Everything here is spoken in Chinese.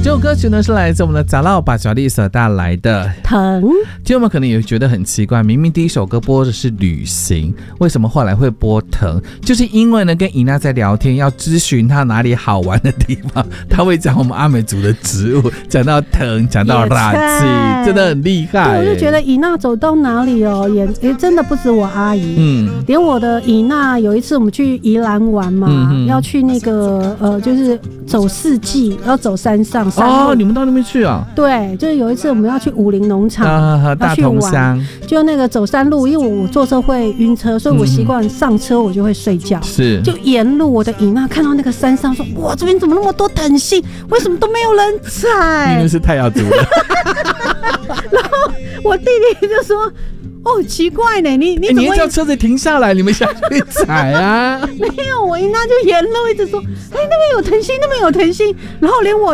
这首歌曲呢是来自我们的杂老把小丽所带来的疼。 其实我们可能也觉得很奇怪，明明第一首歌播的是旅行，为什么后来会播疼？就是因为呢跟伊娜在聊天，要咨询她哪里好玩的地方，她会讲我们阿美族的植物，讲到藤，讲到垃圾，真的很厉害。 我就觉得伊娜走到哪里哦，也真的不止我阿姨，连我的伊娜有一次我们去宜兰玩嘛，要去那个就是走四季，要走山上哦，你们到那边去啊？ 对，就是有一次我们要去武陵农场， 大同乡， 就那个走山路，因为我坐车会晕车，所以我习惯上车我就会睡觉， 是， 就沿路我的伊娜看到那个山上说，哇，这边怎么那么多藤杏，为什么都没有人采？ 因为是泰雅族的。 然后我弟弟就说，哦，奇怪呢，你怎么你叫车子停下来，你们下去采啊？ 没有，我伊娜就沿路一直说，哎，那边有藤杏，那边有藤杏，然后连我